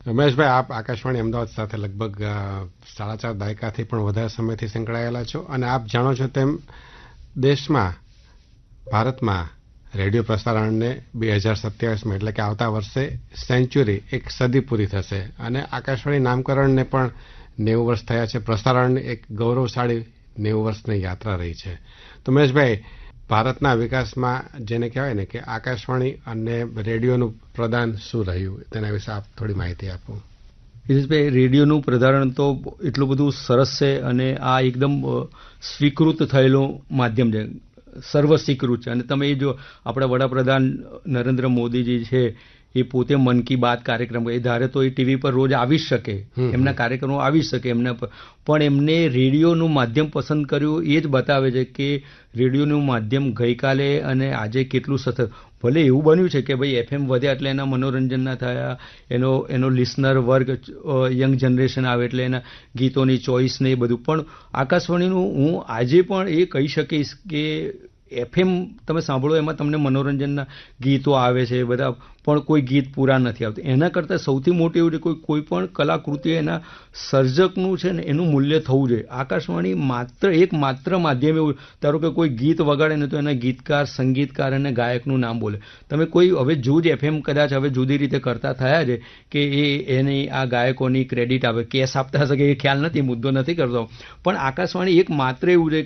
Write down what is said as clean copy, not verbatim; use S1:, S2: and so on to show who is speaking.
S1: રમેશભાઈ, આપ આકાશવાણી અમદાવાદ સાથે લગભગ 4.5 દાયકાથી પણ વધારે સમયથી સંકળાયેલા છો અને આપ જાણો છો તેમ દેશમાં, ભારતમાં રેડિયો પ્રસારણને 2027માં એટલે કે આવતા વર્ષે સેન્ચુરી, એક સદી પૂરી થશે અને આકાશવાણી નામકરણને પણ 90 વર્ષ થયા છે. પ્રસારણની એક ગૌરવશાળી 90 વર્ષની યાત્રા રહી છે. તો મહેશભાઈ, ભારતના વિકાસમાં જેને કહેવાય ને કે આકાશવાણી અને રેડિયોનું પ્રદાન શું રહ્યું, તેના વિશે આપ થોડી માહિતી આપો.
S2: હિતેશભાઈ, રેડિયોનું પ્રસારણ તો એટલું બધું સરસ છે અને આ એકદમ સ્વીકૃત થયેલું માધ્યમ છે, સર્વ સ્વીકૃત છે. અને તમે એ જો આપણા વડાપ્રધાન નરેન્દ્ર મોદીજી છે, એ પોતે મન કી બાત કાર્યક્રમ એ ધારે તો એ ટીવી પર રોજ આવી શકે, એમના કાર્યક્રમો આવી શકે એમના પર, પણ એમને રેડિયોનું માધ્યમ પસંદ કર્યું એ જ બતાવે છે કે રેડિયોનું માધ્યમ ગઈકાલે અને આજે કેટલું સતત. ભલે એવું બન્યું છે કે ભાઈ FM વધ્યા એટલે એના મનોરંજનના થયા, એનો લિસનર વર્ગ યંગ જનરેશન આવે એટલે એના ગીતોની ચોઈસ ને એ બધું, પણ આકાશવાણીનું હું આજે પણ એ કહી શકીશ કે FM તમે સાંભળો એમાં તમને મનોરંજનના ગીતો આવે છે બધા, પણ કોઈ ગીત પૂરા નથી આવતું. એના કરતાં સૌથી મોટી એવું છે કોઈ પણ કલાકૃતિ એના સર્જકનું છે ને એનું મૂલ્ય થવું જોઈએ. આકાશવાણી માત્ર માધ્યમ એવું, ધારો કે કોઈ ગીત વગાડે ને તો એના ગીતકાર, સંગીતકાર અને ગાયકનું નામ બોલે. તમે કોઈ હવે જૂજ FM કદાચ હવે જુદી રીતે કરતા થયા છે કે એની આ ગાયકોની ક્રેડિટ આવે, કેસ આપતા હશે કે એ ખ્યાલ નથી, મુદ્દો નથી કરતો, પણ આકાશવાણી એક માત્ર એવું છે